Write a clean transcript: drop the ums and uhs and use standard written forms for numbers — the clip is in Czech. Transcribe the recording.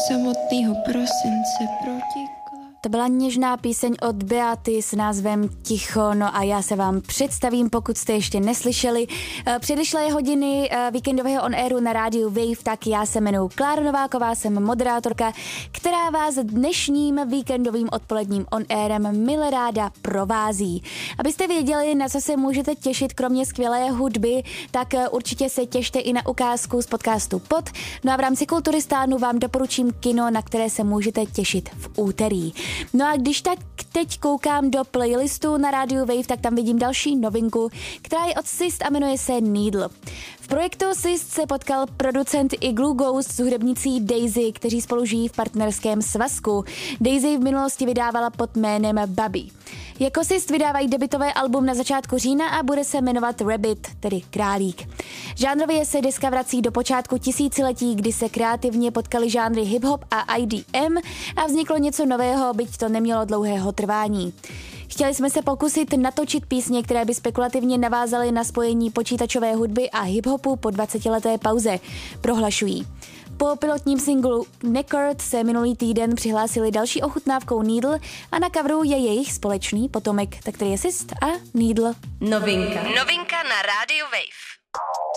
samotného prosince protikla. To byla něžná píseň od Beaty s názvem Ticho, no a já se vám představím, pokud jste ještě neslyšeli. Předešlé hodiny víkendového on-airu na rádiu Wave, tak já se jmenuji Klára Nováková, jsem moderátorka, která vás dnešním víkendovým odpoledním on-airem mile ráda provází. Abyste věděli, na co se můžete těšit, kromě skvělé hudby, tak určitě se těšte i na ukázku z podcastu Pod. No a v rámci Kulturistánu vám doporučím kino, na které se můžete těšit v úterý. No a když tak teď koukám do playlistu na rádiu Wave, tak tam vidím další novinku, která je od Syst a jmenuje se Needle. V projektu Syst se potkal producent Igloo Ghost s hudebnicí Daisy, kteří spolu žijí v partnerském svazku. Daisy v minulosti vydávala pod jménem Babi. Jako Syst vydávají debutové album na začátku října a bude se jmenovat Rabbit, tedy králík. Žánrově se deska vrací do počátku tisíciletí, kdy se kreativně potkali žánry hip-hop a IDM a vzniklo něco nového, byť to nemělo dlouhého trvání. Chtěli jsme se pokusit natočit písně, které by spekulativně navázaly na spojení počítačové hudby a hip-hopu po 20leté pauze, prohlašují. Po pilotním singlu Neckert se minulý týden přihlásili další ochutnávkou Needle a na coveru je jejich společný potomek, tak který je Syst a Needle. Novinka na rádiu Wave.